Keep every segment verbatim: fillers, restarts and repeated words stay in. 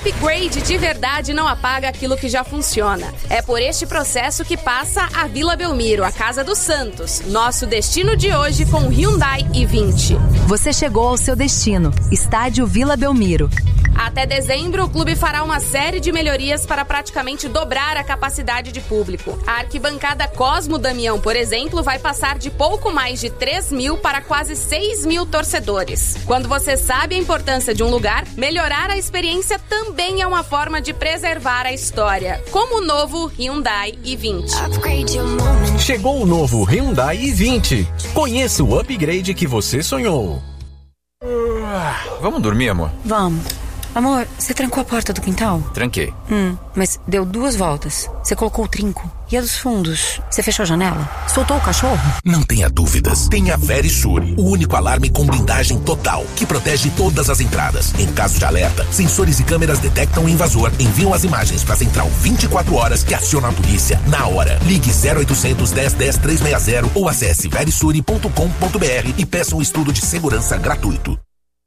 upgrade de verdade não apaga aquilo que já funciona. É por este processo que passa a Vila Belmiro, a Casa dos Santos. Nosso destino de hoje com Hyundai i vinte. Você chegou ao seu destino. Estádio Vila Belmiro. Até dezembro, o clube fará uma série de melhorias para praticamente dobrar a capacidade de público. A arquibancada Cosmo Damião, por exemplo, vai passar de pouco mais de três mil para quase seis mil torcedores. Quando você sabe a importância de um lugar, melhorar a experiência também é uma forma de preservar a história, como o novo Hyundai i vinte. Chegou o novo Hyundai i vinte. Conheça o upgrade que você sonhou. Uh, vamos dormir, amor? Vamos. Amor, você trancou a porta do quintal? Tranquei. Hum, mas deu duas voltas. Você colocou o trinco. E a dos fundos? Você fechou a janela? Soltou o cachorro? Não tenha dúvidas. Tem a Verisure, o único alarme com blindagem total, que protege todas as entradas. Em caso de alerta, sensores e câmeras detectam o invasor, enviam as imagens para a central vinte e quatro horas que aciona a polícia na hora. Ligue zero oitocentos, dez, dez, trezentos e sessenta ou acesse verisure ponto com ponto br e peça um estudo de segurança gratuito.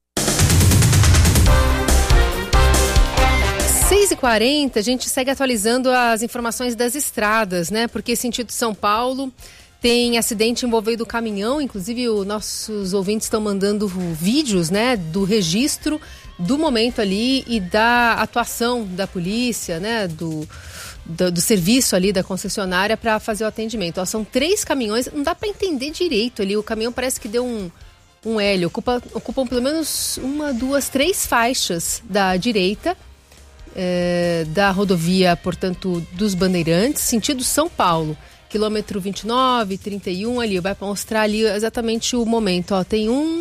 seis e quarenta, a gente segue atualizando as informações das estradas, né? Porque sentido São Paulo tem acidente envolvendo o caminhão, inclusive os nossos ouvintes estão mandando vídeos, né? Do registro do momento ali e da atuação da polícia, né? Do, do, do serviço ali da concessionária para fazer o atendimento. Ó, são três caminhões, não dá para entender direito ali, o caminhão parece que deu um... um L, ocupa, ocupam pelo menos uma, duas, três faixas da direita, É, da rodovia, portanto, dos Bandeirantes, sentido São Paulo, quilômetro vinte e nove, trinta e um ali, vai mostrar ali exatamente o momento, ó, tem um,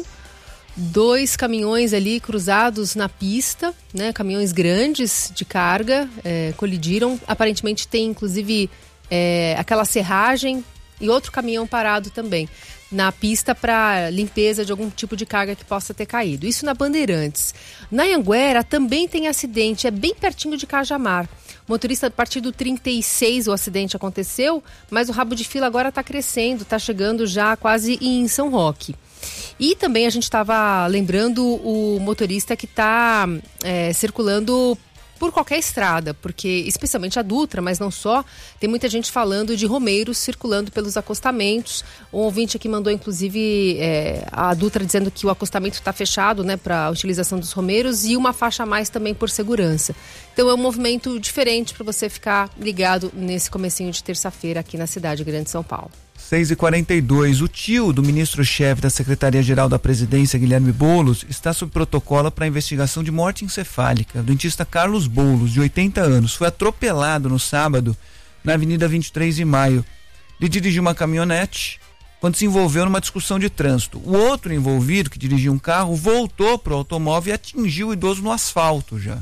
dois caminhões ali cruzados na pista, né, caminhões grandes de carga, é, colidiram, aparentemente tem inclusive é, aquela serragem e outro caminhão parado também na pista para limpeza de algum tipo de carga que possa ter caído. Isso na Bandeirantes. Na Anhanguera também tem acidente, é bem pertinho de Cajamar. Motorista, a partir do trinta e seis o acidente aconteceu, mas o rabo de fila agora está crescendo, está chegando já quase em São Roque. E também a gente estava lembrando o motorista que está é, circulando por qualquer estrada, porque especialmente a Dutra, mas não só, tem muita gente falando de romeiros circulando pelos acostamentos. Um ouvinte aqui mandou inclusive é, a Dutra dizendo que o acostamento está fechado, né, para a utilização dos romeiros e uma faixa a mais também por segurança. Então é um movimento diferente para você ficar ligado nesse comecinho de terça-feira aqui na cidade grande de São Paulo. seis e quarenta e dois, o tio do ministro-chefe da Secretaria-Geral da Presidência, Guilherme Boulos, está sob protocolo para investigação de morte encefálica. O dentista Carlos Boulos, de oitenta anos, foi atropelado no sábado na Avenida vinte e três de maio. Ele dirigiu uma caminhonete quando se envolveu numa discussão de trânsito. O outro envolvido, que dirigia um carro, voltou para o automóvel e atingiu o idoso no asfalto já.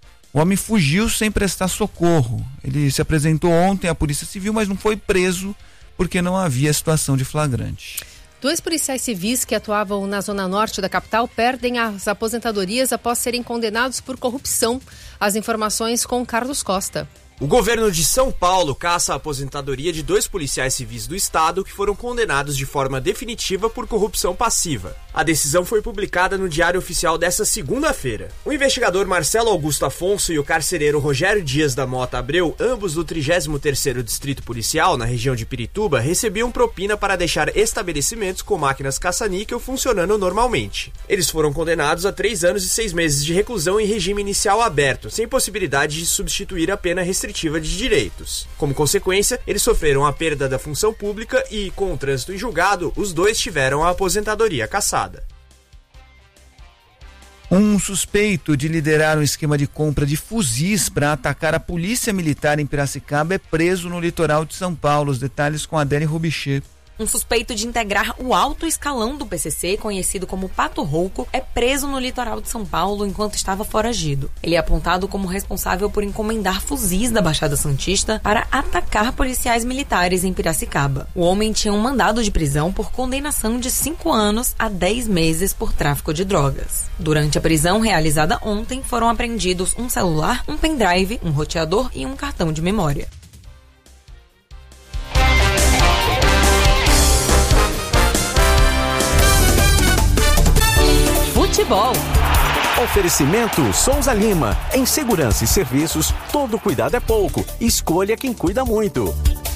O homem fugiu sem prestar socorro. Ele se apresentou ontem à Polícia Civil, mas não foi preso porque não havia situação de flagrante. Dois policiais civis que atuavam na zona norte da capital perdem as aposentadorias após serem condenados por corrupção. As informações com Carlos Costa. O governo de São Paulo caça a aposentadoria de dois policiais civis do estado que foram condenados de forma definitiva por corrupção passiva. A decisão foi publicada no Diário Oficial desta segunda-feira. O investigador Marcelo Augusto Afonso e o carcereiro Rogério Dias da Mota Abreu, ambos do trigésimo terceiro Distrito Policial, na região de Pirituba, recebiam propina para deixar estabelecimentos com máquinas caça-níquel funcionando normalmente. Eles foram condenados a três anos e seis meses de reclusão em regime inicial aberto, sem possibilidade de substituir a pena restritiva de direitos. Como consequência, eles sofreram a perda da função pública e, com o trânsito em julgado, os dois tiveram a aposentadoria cassada. Um suspeito de liderar um esquema de compra de fuzis para atacar a polícia militar em Piracicaba é preso no litoral de São Paulo. Os detalhes com a Adele Rubichet. Um suspeito de integrar o alto escalão do P C C, conhecido como Pato Rouco, é preso no litoral de São Paulo enquanto estava foragido. Ele é apontado como responsável por encomendar fuzis da Baixada Santista para atacar policiais militares em Piracicaba. O homem tinha um mandado de prisão por condenação de cinco anos a dez meses por tráfico de drogas. Durante a prisão realizada ontem, foram apreendidos um celular, um pendrive, um roteador e um cartão de memória. Futebol. Oferecimento Souza Lima. Em segurança e serviços, todo cuidado é pouco. Escolha quem cuida muito.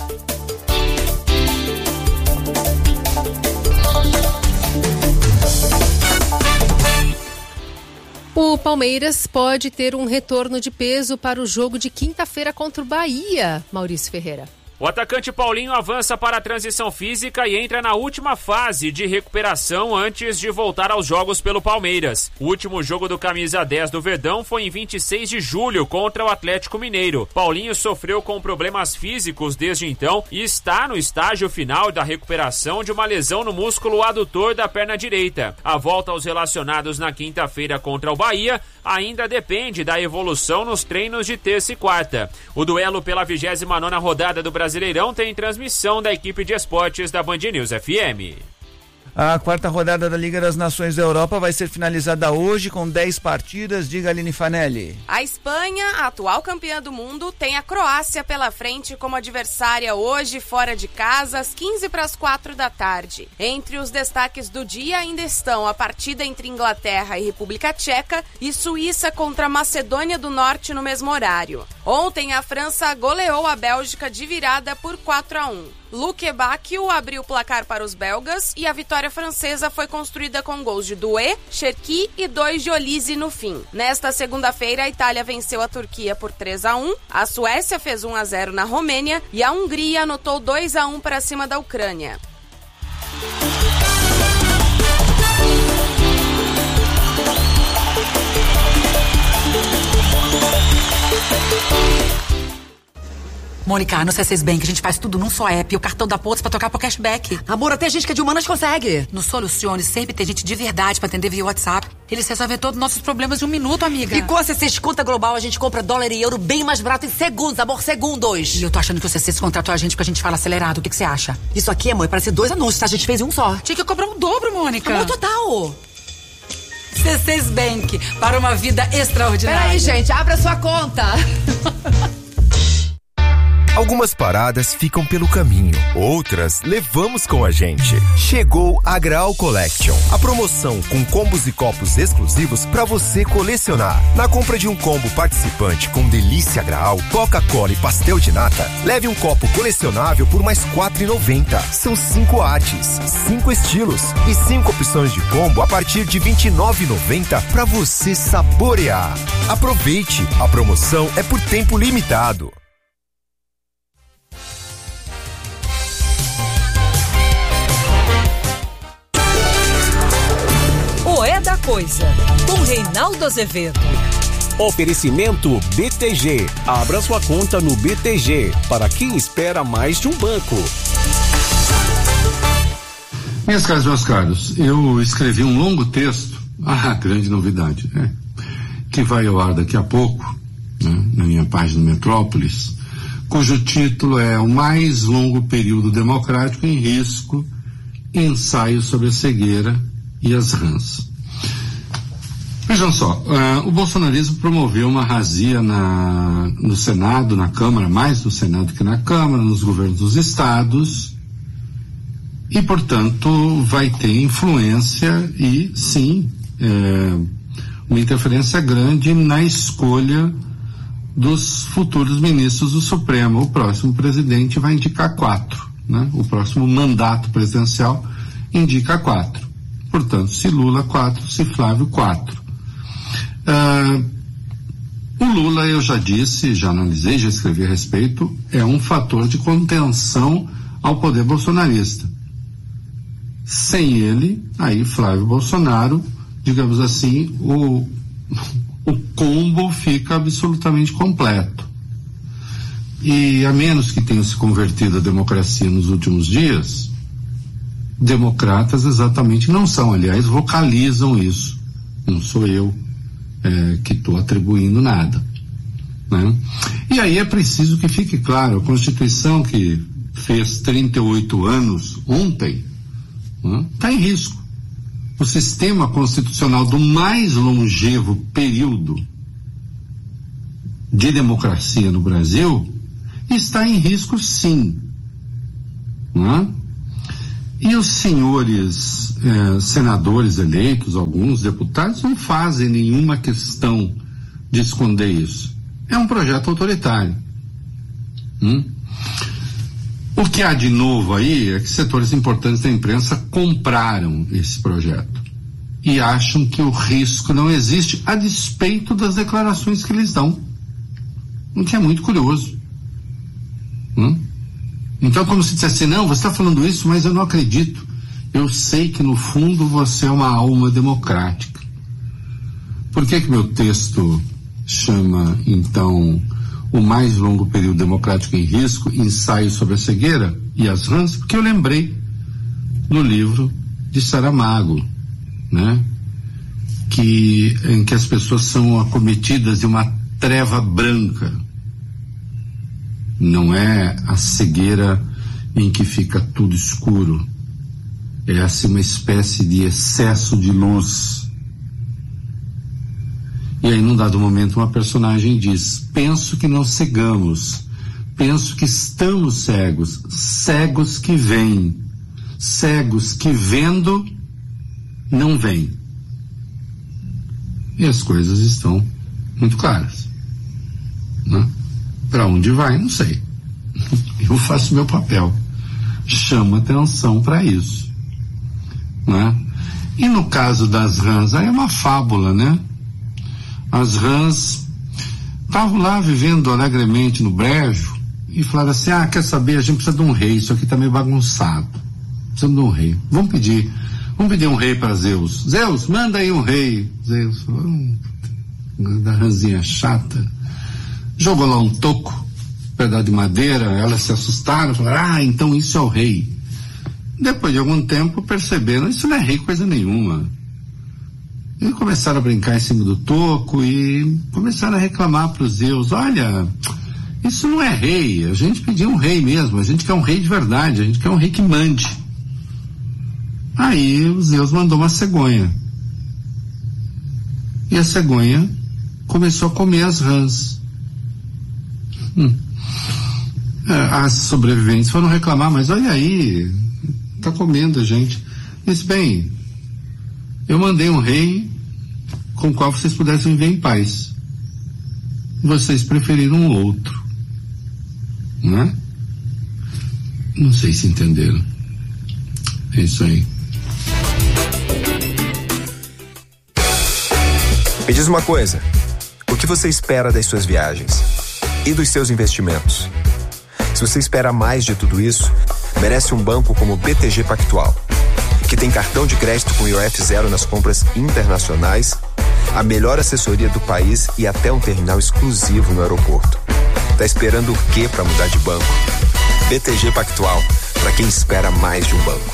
O Palmeiras pode ter um retorno de peso para o jogo de quinta-feira contra o Bahia, Maurício Ferreira. O atacante Paulinho avança para a transição física e entra na última fase de recuperação antes de voltar aos jogos pelo Palmeiras. O último jogo do camisa dez do Verdão foi em vinte e seis de julho contra o Atlético Mineiro. Paulinho sofreu com problemas físicos desde então e está no estágio final da recuperação de uma lesão no músculo adutor da perna direita. A volta aos relacionados na quinta-feira contra o Bahia ainda depende da evolução nos treinos de terça e quarta. O duelo pela vigésima nona rodada do Brasil Brasileirão tem transmissão da equipe de esportes da Band News F M. A quarta rodada da Liga das Nações da Europa vai ser finalizada hoje com dez partidas. Diga, Aline Fanelli. A Espanha, a atual campeã do mundo, tem a Croácia pela frente como adversária hoje, fora de casa, às quinze para as quatro da tarde. Entre os destaques do dia ainda estão a partida entre Inglaterra e República Tcheca e Suíça contra a Macedônia do Norte no mesmo horário. Ontem, a França goleou a Bélgica de virada por quatro a um. Luque Bacchio abriu o placar para os belgas e a vitória francesa foi construída com gols de Doué, Cherki e dois de Olise no fim. Nesta segunda-feira, a Itália venceu a Turquia por três a um, a Suécia fez um a zero na Romênia e a Hungria anotou dois a um para cima da Ucrânia. Mônica, no C seis Bank a gente faz tudo num só app e o cartão da Pontos pra trocar pro cashback. Amor, até gente que é de humanas consegue. No Solucione sempre tem gente de verdade pra atender via WhatsApp. Eles resolvem todos os nossos problemas em um minuto, amiga. E com a C seis Conta Global a gente compra dólar e euro bem mais barato em segundos, amor, segundos. E eu tô achando que o C seis contratou a gente porque a gente fala acelerado. O que que você acha? Isso aqui, amor, parece dois anúncios, tá? A gente fez um só. Tinha que cobrar um dobro, Mônica. Amor, total. C seis Bank, para uma vida extraordinária. Peraí, gente, abra sua conta. Algumas paradas ficam pelo caminho, outras levamos com a gente. Chegou a Graal Collection, a promoção com combos e copos exclusivos para você colecionar. Na compra de um combo participante com delícia Graal, Coca-Cola e pastel de nata, leve um copo colecionável por mais quatro reais e noventa centavos. São cinco artes, cinco estilos e cinco opções de combo a partir de vinte e nove reais e noventa centavos para você saborear. Aproveite, a promoção é por tempo limitado. É da Coisa, com Reinaldo Azevedo. Oferecimento B T G. Abra sua conta no B T G, para quem espera mais de um banco. Minhas caras, meus caros, eu escrevi um longo texto, ah, grande novidade, né? Que vai ao ar daqui a pouco, né? Na minha página Metrópolis, cujo título é O Mais Longo Período Democrático em Risco, Ensaio sobre a Cegueira e as Rãs. Vejam só, uh, o bolsonarismo promoveu uma razia na, no Senado, na Câmara, mais no Senado que na Câmara, nos governos dos estados, e, portanto, vai ter influência e, sim, é, uma interferência grande na escolha dos futuros ministros do Supremo. O próximo presidente vai indicar quatro, né? O próximo mandato presidencial indica quatro. Portanto, se Lula, quatro, se Flávio, quatro. Uh, o Lula, eu já disse, já analisei, já escrevi a respeito, é um fator de contenção ao poder bolsonarista. Sem ele, aí Flávio Bolsonaro, digamos assim, o, o combo fica absolutamente completo. E a menos que tenha se convertido a democracia nos últimos dias, democratas exatamente não são, aliás, vocalizam isso. Não sou eu É, que estou atribuindo nada, né? E aí é preciso que fique claro, a Constituição que fez trinta e oito anos ontem está, né, em risco. O sistema constitucional do mais longevo período de democracia no Brasil está em risco, sim, né? E os senhores eh, senadores eleitos, alguns deputados, não fazem nenhuma questão de esconder isso. É um projeto autoritário. Hum? O que há de novo aí é que setores importantes da imprensa compraram esse projeto e acham que o risco não existe, a despeito das declarações que eles dão. O que é muito curioso. Hum? Então, como se dissesse, não, você está falando isso, mas eu não acredito. Eu sei que, no fundo, você é uma alma democrática. Por que que meu texto chama, então, o mais longo período democrático em risco, ensaio sobre a cegueira e as rãs? Porque eu lembrei no livro de Saramago, né? Que, em que as pessoas são acometidas de uma treva branca. Não é a cegueira em que fica tudo escuro. É assim uma espécie de excesso de luz. E aí, num dado momento, uma personagem diz: penso que não cegamos, penso que estamos cegos, cegos que veem, cegos que vendo não veem. E as coisas estão muito claras, né? Para onde vai, não sei. Eu faço meu papel. Chamo atenção para isso, né? E no caso das rãs, aí é uma fábula, né? As rãs estavam lá vivendo alegremente no brejo e falaram assim: ah, quer saber, a gente precisa de um rei, isso aqui tá meio bagunçado. Precisamos de um rei. Vamos pedir, vamos pedir um rei para Zeus. Zeus, manda aí um rei. Zeus, hum, da rãzinha chata. Jogou lá um toco, um pedaço de madeira, elas se assustaram, falaram: ah, então isso é o rei. Depois de algum tempo perceberam: isso não é rei coisa nenhuma. E começaram a brincar em cima do toco e começaram a reclamar para os Zeus: olha, isso não é rei, a gente pediu um rei mesmo, a gente quer um rei de verdade, a gente quer um rei que mande. Aí o Zeus mandou uma cegonha. E a cegonha começou a comer as rãs. Hum. As sobreviventes foram reclamar: mas olha aí, tá comendo a gente. Disse: bem, eu mandei um rei com o qual vocês pudessem viver em paz. Vocês preferiram um outro, não é? Não sei se entenderam. É isso aí. Me diz uma coisa, o que você espera das suas viagens e dos seus investimentos? Se você espera mais de tudo isso, merece um banco como o B T G Pactual, que tem cartão de crédito com I O F zero nas compras internacionais, a melhor assessoria do país e até um terminal exclusivo no aeroporto. Tá esperando o quê para mudar de banco? B T G Pactual, para quem espera mais de um banco.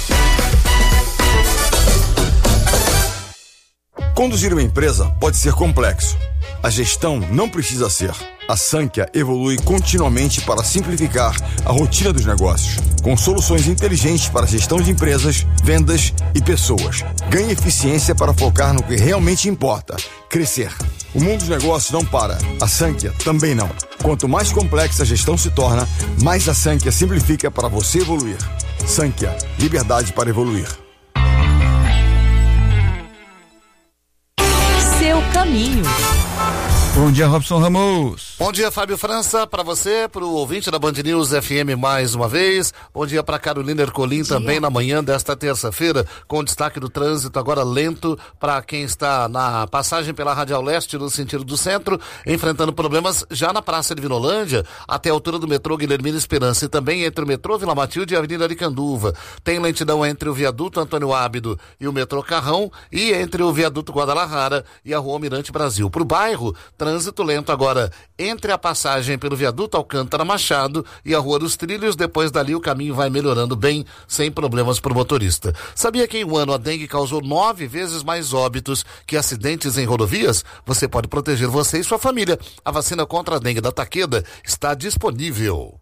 Conduzir uma empresa pode ser complexo. A gestão não precisa ser. A Sankhya evolui continuamente para simplificar a rotina dos negócios, com soluções inteligentes para a gestão de empresas, vendas e pessoas. Ganhe eficiência para focar no que realmente importa: crescer. O mundo dos negócios não para. A Sankhya também não. Quanto mais complexa a gestão se torna, mais a Sankhya simplifica para você evoluir. Sankhya, liberdade para evoluir. Seu caminho. Bom dia, Robson Ramos. Bom dia, Fábio França, para você, para o ouvinte da Band News F M mais uma vez. Bom dia para Carolina Ercolim também na manhã desta terça-feira, com destaque do trânsito agora lento para quem está na passagem pela Radial Leste no sentido do centro, enfrentando problemas já na Praça de Vinolândia, até a altura do metrô Guilhermina Esperança e também entre o metrô Vila Matilde e a Avenida Aricanduva. Tem lentidão entre o viaduto Antônio Ábido e o metrô Carrão e entre o viaduto Guadalajara e a Rua Almirante Brasil. Para o bairro, trânsito lento agora entre a passagem pelo viaduto Alcântara Machado e a Rua dos Trilhos. Depois dali o caminho vai melhorando bem, sem problemas para o motorista. Sabia que em um ano a dengue causou nove vezes mais óbitos que acidentes em rodovias? Você pode proteger você e sua família. A vacina contra a dengue da Takeda está disponível.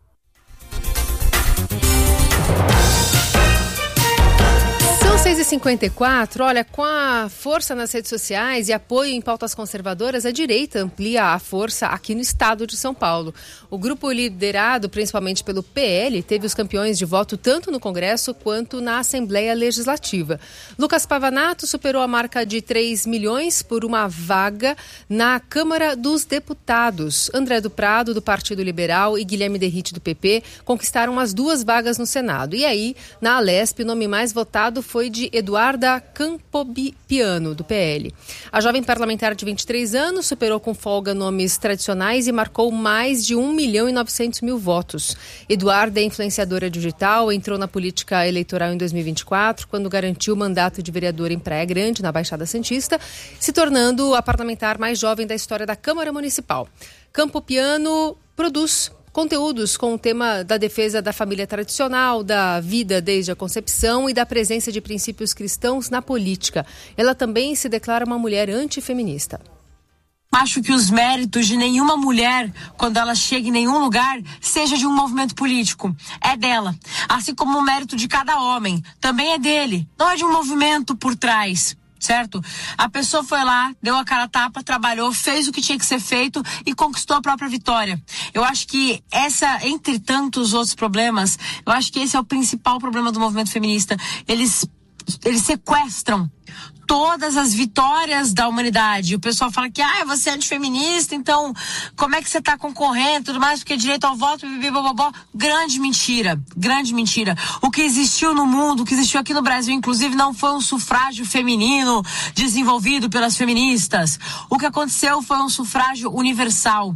São seis e cinquenta e quatro, olha, com a força nas redes sociais e apoio em pautas conservadoras, a direita amplia a força aqui no estado de São Paulo. O grupo liderado principalmente pelo P L teve os campeões de voto tanto no Congresso quanto na Assembleia Legislativa. Lucas Pavanato superou a marca de três milhões por uma vaga na Câmara dos Deputados. André do Prado, do Partido Liberal, e Guilherme Derrite, do P P, conquistaram as duas vagas no Senado. E aí, na Alesp, o nome mais votado foi de Eduarda Campopiano, do P L. A jovem parlamentar de vinte e três anos superou com folga nomes tradicionais e marcou mais de um milhão e novecentos mil votos. Eduarda é influenciadora digital, entrou na política eleitoral em dois mil e vinte e quatro, quando garantiu o mandato de vereadora em Praia Grande, na Baixada Santista, se tornando a parlamentar mais jovem da história da Câmara Municipal. Campopiano produz conteúdos com o tema da defesa da família tradicional, da vida desde a concepção e da presença de princípios cristãos na política. Ela também se declara uma mulher antifeminista. Acho que os méritos de nenhuma mulher, quando ela chega em nenhum lugar, seja de um movimento político. É dela. Assim como o mérito de cada homem, também é dele. Não é de um movimento por trás. Certo? A pessoa foi lá, deu a cara a tapa, trabalhou, fez o que tinha que ser feito e conquistou a própria vitória. Eu acho que essa, entre tantos outros problemas, eu acho que esse é o principal problema do movimento feminista. Eles, eles sequestram todas as vitórias da humanidade. O pessoal fala que, ah, você é antifeminista, então como é que você está concorrendo, tudo mais, porque direito ao voto, bibibobobó. Grande mentira, grande mentira. O que existiu no mundo, o que existiu aqui no Brasil, inclusive, não foi um sufrágio feminino desenvolvido pelas feministas. O que aconteceu foi um sufrágio universal.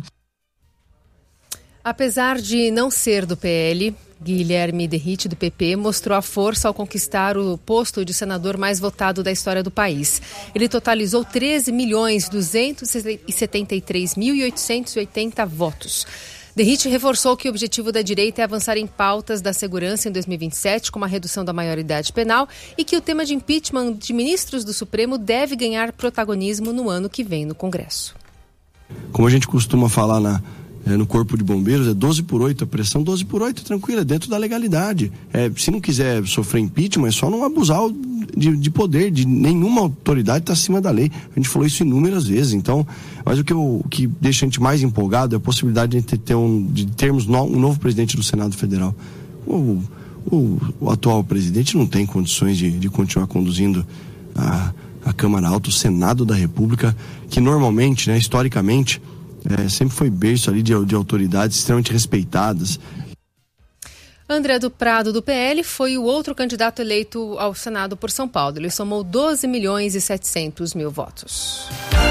Apesar de não ser do P L, Guilherme Derrite, do P P, mostrou a força ao conquistar o posto de senador mais votado da história do país. Ele totalizou treze milhões duzentos e setenta e três mil e oitocentos e oitenta votos. Derrite reforçou que o objetivo da direita é avançar em pautas da segurança em dois mil e vinte e sete, como a redução da maioridade penal, e que o tema de impeachment de ministros do Supremo deve ganhar protagonismo no ano que vem no Congresso. Como a gente costuma falar na É, no Corpo de Bombeiros, é doze por oito a pressão, doze por oito, tranquila, dentro da legalidade. É, se não quiser sofrer impeachment, é só não abusar de, de poder, de nenhuma autoridade está acima da lei. A gente falou isso inúmeras vezes, então, mas o que, eu, o que deixa a gente mais empolgado é a possibilidade de, ter um, de termos no, um novo presidente do Senado Federal. O, o, o atual presidente não tem condições de, de continuar conduzindo a, a Câmara Alta, o Senado da República, que normalmente, né, historicamente, É, sempre foi berço ali de, de autoridades extremamente respeitadas. André do Prado, do P L, foi o outro candidato eleito ao Senado por São Paulo. Ele somou doze milhões e setecentos mil votos.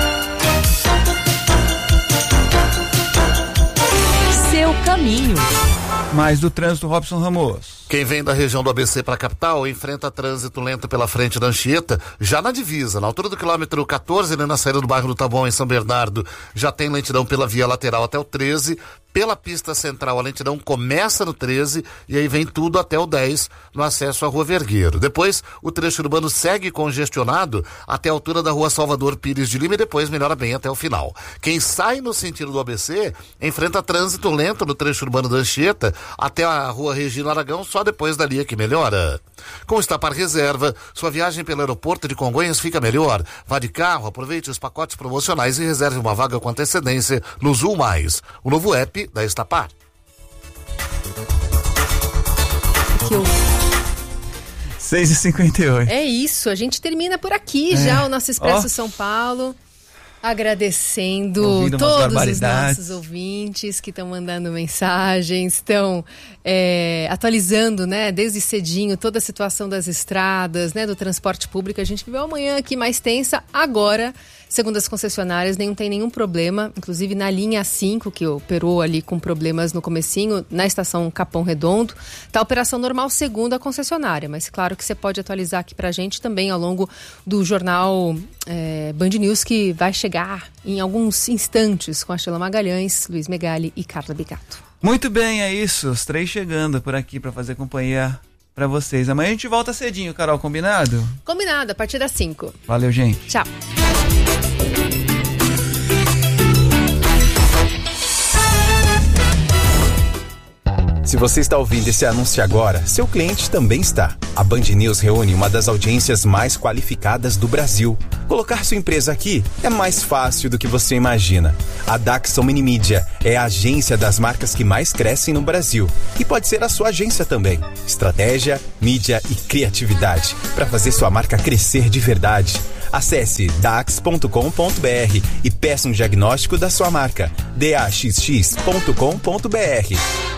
Seu caminho. Mais do trânsito, Robson Ramos. Quem vem da região do A B C para a capital enfrenta trânsito lento pela frente da Anchieta, já na divisa, na altura do quilômetro quatorze, né, na saída do bairro do Taboão, em São Bernardo, já tem lentidão pela via lateral até o treze. Pela pista central, a lentidão começa no treze e aí vem tudo até o dez no acesso à Rua Vergueiro. Depois, o trecho urbano segue congestionado até a altura da Rua Salvador Pires de Lima e depois melhora bem até o final. Quem sai no sentido do A B C enfrenta trânsito lento no trecho urbano da Anchieta até a Rua Regina Aragão, só depois dali é que melhora. Com o Estapar Reserva, sua viagem pelo aeroporto de Congonhas fica melhor. Vá de carro, aproveite os pacotes promocionais e reserve uma vaga com antecedência no Zul Mais, o novo app da Estapar. seis e cinquenta e oito. É isso, a gente termina por aqui é. já o nosso Expresso oh. São Paulo. Agradecendo Ouvindo todos os nossos ouvintes que estão mandando mensagens, estão é, atualizando, né, desde cedinho toda a situação das estradas, né, do transporte público. A gente viveu amanhã aqui mais tensa, agora, segundo as concessionárias, não tem nenhum problema, inclusive na linha cinco, que operou ali com problemas no comecinho, na estação Capão Redondo, está a operação normal segundo a concessionária, mas claro que você pode atualizar aqui pra gente também ao longo do jornal é, Band News, que vai chegar em alguns instantes com a Sheila Magalhães, Luiz Megali e Carla Bigato. Muito bem, é isso. Os três chegando por aqui para fazer companhia para vocês. Amanhã a gente volta cedinho, Carol, combinado? Combinado, a partir das cinco. Valeu, gente. Tchau. Se você está ouvindo esse anúncio agora, seu cliente também está. A Band News reúne uma das audiências mais qualificadas do Brasil. Colocar sua empresa aqui é mais fácil do que você imagina. A Daxon Minimídia é a agência das marcas que mais crescem no Brasil e pode ser a sua agência também. Estratégia, mídia e criatividade para fazer sua marca crescer de verdade. Acesse dax ponto com ponto b r e peça um diagnóstico da sua marca. d a x x ponto com ponto b r.